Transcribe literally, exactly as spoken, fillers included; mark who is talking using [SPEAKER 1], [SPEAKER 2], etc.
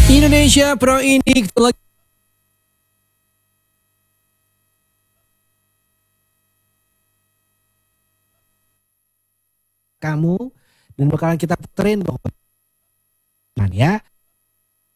[SPEAKER 1] Indonesia Pro ini lagi kamu dan bakalan kita puterin pokoknya ya.